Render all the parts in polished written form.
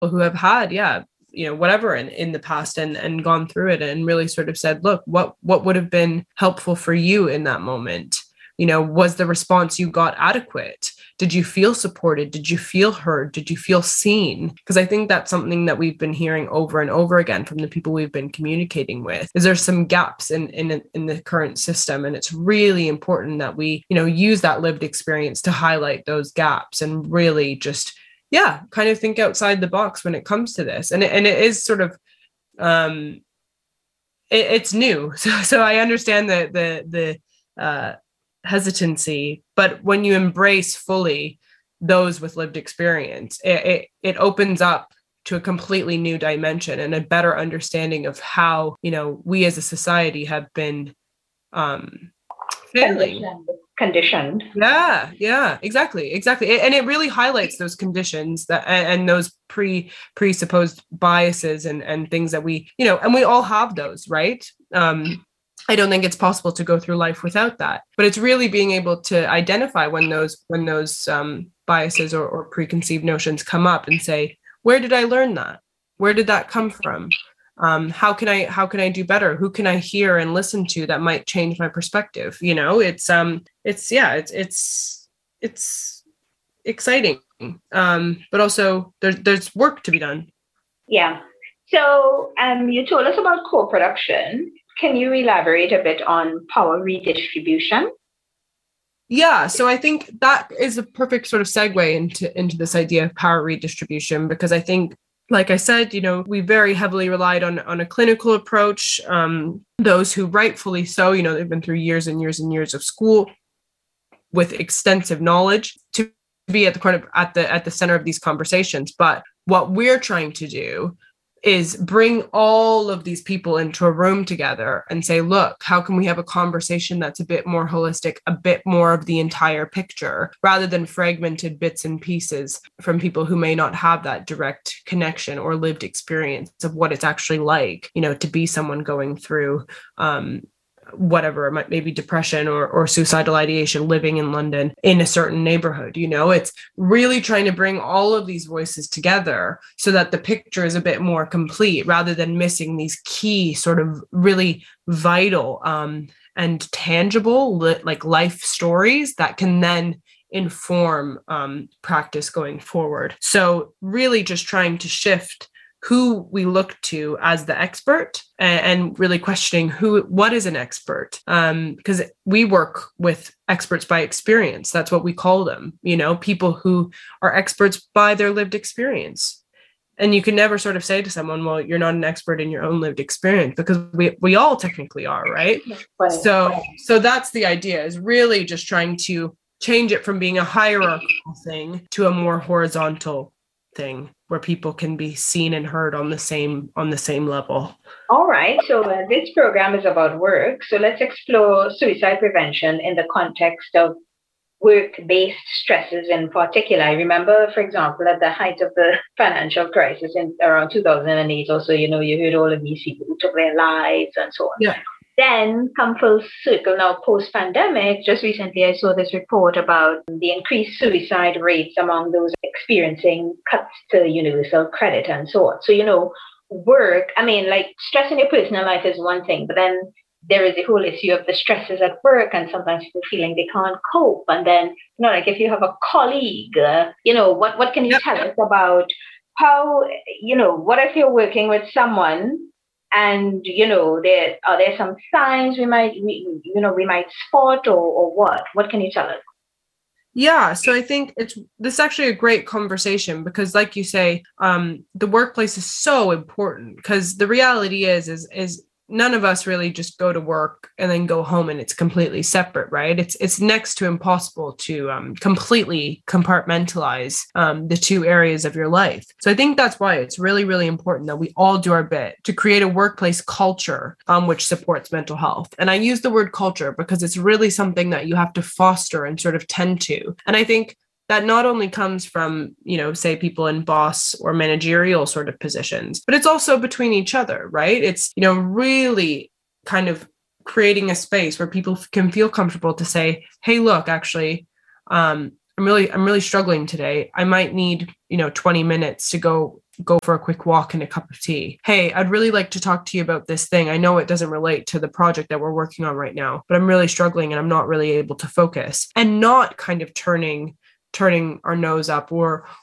who have had, whatever in the past and gone through it and really sort of said, look, what would have been helpful for you in that moment? Was the response you got adequate? Did you feel supported? Did you feel heard? Did you feel seen? Because I think that's something that we've been hearing over and over again from the people we've been communicating with, is there's some gaps in the current system. And it's really important that we, use that lived experience to highlight those gaps and really just, kind of think outside the box when it comes to this. And it is sort of, it's new. So I understand the hesitancy, but when you embrace fully those with lived experience, it opens up to a completely new dimension and a better understanding of how, we as a society have been failing. Conditioned. Yeah, exactly. And it really highlights those conditions that and those presupposed biases and things that we, and we all have those, right? I don't think it's possible to go through life without that, but it's really being able to identify when those biases or preconceived notions come up and say, where did I learn that? Where did that come from? How can I do better? Who can I hear and listen to that might change my perspective? It's exciting. But also there's work to be done. Yeah. So you told us about co-production. Can you elaborate a bit on power redistribution? Yeah, so I think that is a perfect sort of segue into this idea of power redistribution, because I think, like I said, we very heavily relied on a clinical approach. Those who rightfully so, they've been through years and years and years of school with extensive knowledge to be at the center of these conversations. But what we're trying to do is bring all of these people into a room together and say, look, how can we have a conversation that's a bit more holistic, a bit more of the entire picture, rather than fragmented bits and pieces from people who may not have that direct connection or lived experience of what it's actually like, to be someone going through whatever it might, maybe depression or suicidal ideation, living in London in a certain neighborhood. It's really trying to bring all of these voices together so that the picture is a bit more complete, rather than missing these key sort of really vital and tangible like life stories that can then inform practice going forward. So really just trying to shift who we look to as the expert and really questioning what is an expert? Because we work with experts by experience. That's what we call them, people who are experts by their lived experience. And you can never sort of say to someone, well, you're not an expert in your own lived experience, because we all technically are, right? So that's the idea, is really just trying to change it from being a hierarchical thing to a more horizontal thing, where people can be seen and heard on the same level. All right. So this program is about work. So let's explore suicide prevention in the context of work-based stresses in particular. I remember, for example, at the height of the financial crisis in around 2008 or so, you heard all of these people who took their lives and so on. Yeah. Then come full circle now, post-pandemic, just recently I saw this report about the increased suicide rates among those experiencing cuts to universal credit and so on. So, work, stress in your personal life is one thing, but then there is the whole issue of the stresses at work, and sometimes people feeling they can't cope. And then, like if you have a colleague, what can you tell us about how, what if you're working with someone and, there are there some signs we might spot or what? What can you tell us? Yeah, so I think this is actually a great conversation, because like you say, the workplace is so important, because the reality is none of us really just go to work and then go home and it's completely separate, right? It's next to impossible to completely compartmentalize the two areas of your life. So I think that's why it's really, really important that we all do our bit to create a workplace culture which supports mental health. And I use the word culture because it's really something that you have to foster and sort of tend to. And I think that not only comes from, say people in boss or managerial sort of positions, but it's also between each other, right? It's, really kind of creating a space where people can feel comfortable to say, hey, look, actually, I'm really struggling today. I might need, 20 minutes to go go for a quick walk and a cup of tea. Hey, I'd really like to talk to you about this thing. I know it doesn't relate to the project that we're working on right now, but I'm really struggling and I'm not really able to focus, and not kind of turning our nose up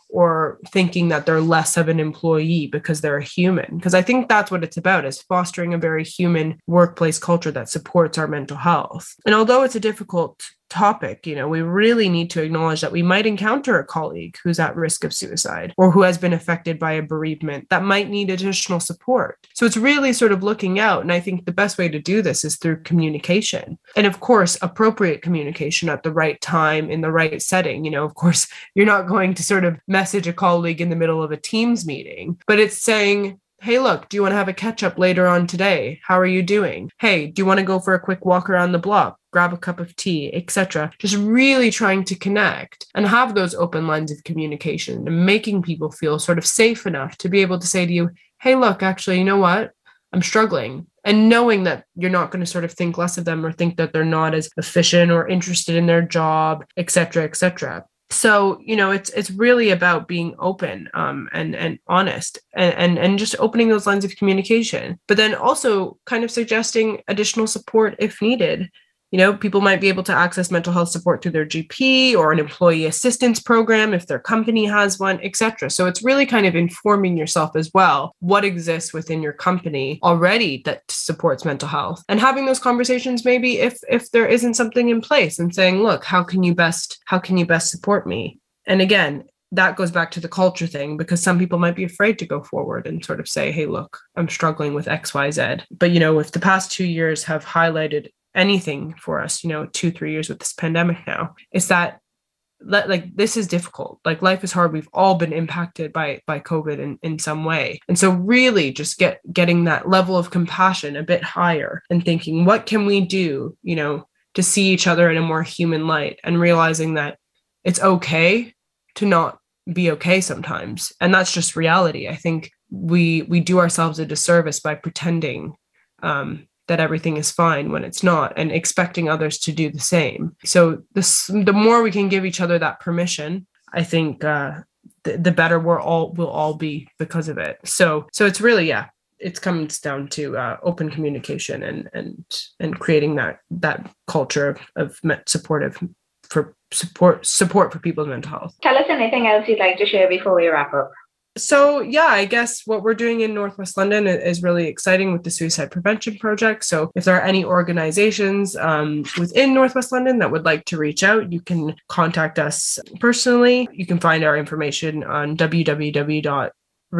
or thinking that they're less of an employee because they're a human. Because I think that's what it's about, is fostering a very human workplace culture that supports our mental health. And although it's a difficult topic, we really need to acknowledge that we might encounter a colleague who's at risk of suicide or who has been affected by a bereavement that might need additional support. So it's really sort of looking out. And I think the best way to do this is through communication. And of course, appropriate communication at the right time in the right setting. Of course, you're not going to sort of message a colleague in the middle of a Teams meeting, but it's saying, hey, look, do you want to have a catch up later on today? How are you doing? Hey, do you want to go for a quick walk around the block? Grab a cup of tea, etc. Just really trying to connect and have those open lines of communication and making people feel sort of safe enough to be able to say to you, hey, look, actually, you know what? I'm struggling. And knowing that you're not going to sort of think less of them or think that they're not as efficient or interested in their job, etc., etc. So, it's really about being open and honest and just opening those lines of communication, but then also kind of suggesting additional support if needed. People might be able to access mental health support through their GP or an employee assistance program if their company has one, etc. So it's really kind of informing yourself as well what exists within your company already that supports mental health, and having those conversations maybe if there isn't something in place, and saying, look, how can you best support me? And again, that goes back to the culture thing, because some people might be afraid to go forward and sort of say, hey, look, I'm struggling with XYZ. But, if the past 2 years have highlighted anything for us, 2-3 years with this pandemic now, is that this is difficult. Life is hard. We've all been impacted by COVID in some way. And so really just getting that level of compassion a bit higher and thinking, what can we do, to see each other in a more human light, and realizing that it's okay to not be okay sometimes. And that's just reality. I think we do ourselves a disservice by pretending that everything is fine when it's not, and expecting others to do the same. So the more we can give each other that permission, I think the better we'll all be because of it. So it's really, it comes down to open communication and creating that culture of support for people's mental health. Tell us anything else you'd like to share before we wrap up. So I guess what we're doing in Northwest London is really exciting with the Suicide Prevention Project. So if there are any organizations within Northwest London that would like to reach out, you can contact us personally. You can find our information on www.rethink.org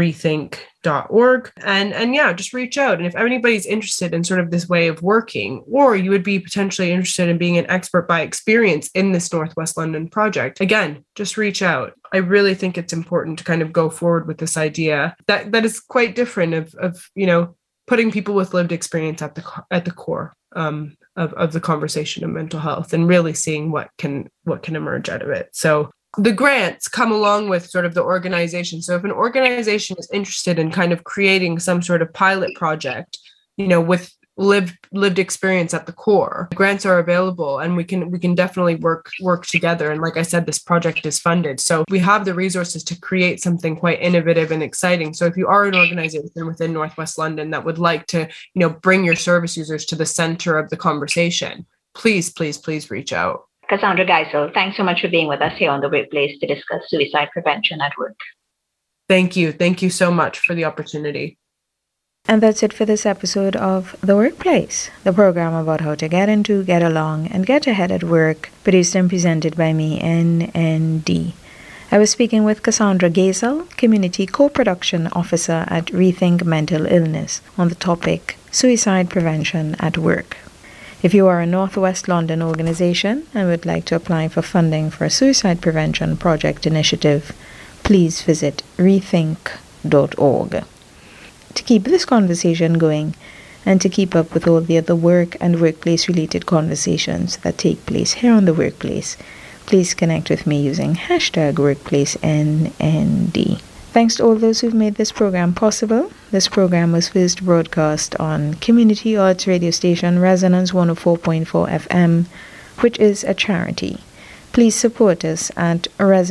and just reach out. And if anybody's interested in sort of this way of working, or you would be potentially interested in being an expert by experience in this Northwest London project, again, just reach out. I really think it's important to kind of go forward with this idea that is quite different of putting people with lived experience at the core of the conversation of mental health, and really seeing what can emerge out of it. So the grants come along with sort of the organization. So if an organization is interested in kind of creating some sort of pilot project, with lived experience at the core, grants are available, and we can definitely work together. And like I said, this project is funded, so we have the resources to create something quite innovative and exciting. So if you are an organization within Northwest London that would like to, bring your service users to the center of the conversation, please reach out. Cassandra Geisel, thanks so much for being with us here on The Workplace to discuss suicide prevention at work. Thank you. Thank you so much for the opportunity. And that's it for this episode of The Workplace, the program about how to get into, get along, and get ahead at work, produced and presented by me, NND. I was speaking with Cassandra Geisel, Community Co-Production Officer at Rethink Mental Illness, on the topic Suicide Prevention at Work. If you are a Northwest London organization and would like to apply for funding for a suicide prevention project initiative, please visit rethink.org. To keep this conversation going and to keep up with all the other work and workplace-related conversations that take place here on The Workplace, please connect with me using #WorkplaceNND. Thanks to all those who've made this program possible. This program was first broadcast on community arts radio station Resonance 104.4 FM, which is a charity. please support us at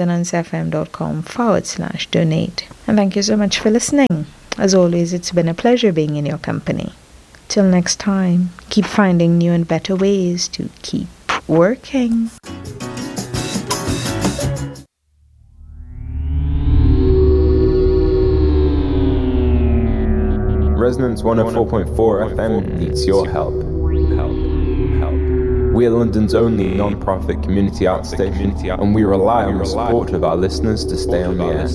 resonancefm.com/donate. And thank you so much for listening. As always, it's been a pleasure being in your company. Till next time, keep finding new and better ways to keep working. Resonance 104.4 FM needs your help. We're London's only non-profit community arts station, and we rely on the support of our listeners to stay on the air.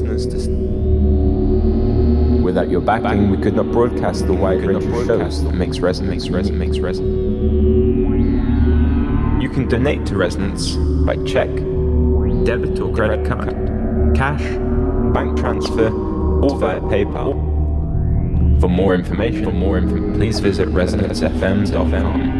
Without your backing, we could not broadcast the wide range of shows that makes Resonance unique. You can donate to Resonance by check, debit or credit card, cash, bank transfer, or via PayPal. For more information, please visit resonancefm.com.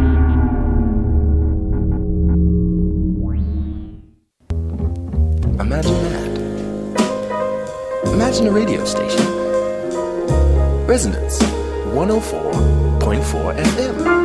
Imagine that. Imagine a radio station. Resonance 104.4 FM.